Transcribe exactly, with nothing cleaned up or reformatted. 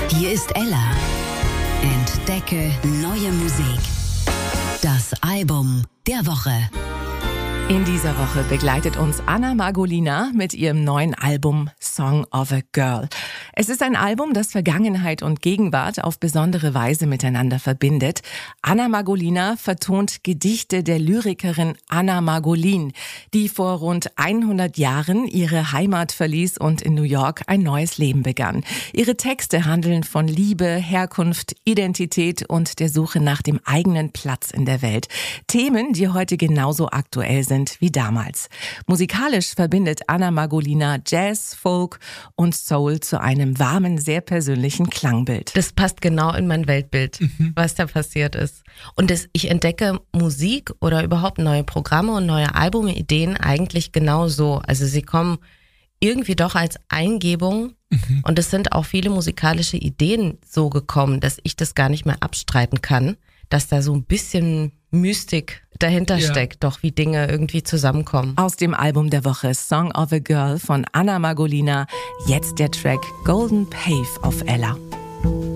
Hier ist Ella. Entdecke neue Musik. Das Album der Woche. In dieser Woche begleitet uns Anna Margolina mit ihrem neuen Album Song of a Girl. Es ist ein Album, das Vergangenheit und Gegenwart auf besondere Weise miteinander verbindet. Anna Margolina vertont Gedichte der Lyrikerin Anna Margolin, die vor rund hundert Jahren ihre Heimat verließ und in New York ein neues Leben begann. Ihre Texte handeln von Liebe, Herkunft, Identität und der Suche nach dem eigenen Platz in der Welt. Themen, die heute genauso aktuell sind wie damals. Musikalisch verbindet Anna Margolina Jazz, Folk und Soul zu einem warmen, sehr persönlichen Klangbild. Das passt genau in mein Weltbild, mhm. was da passiert ist. Und das, ich entdecke Musik oder überhaupt neue Programme und neue Albumideen eigentlich genau so. Also sie kommen irgendwie doch als Eingebung mhm. und es sind auch viele musikalische Ideen so gekommen, dass ich das gar nicht mehr abstreiten kann, dass da so ein bisschen Mystik dahinter ja. steckt, doch wie Dinge irgendwie zusammenkommen. Aus dem Album der Woche Song of a Girl von Anna Margolina, jetzt der Track Golden Pave auf Ella.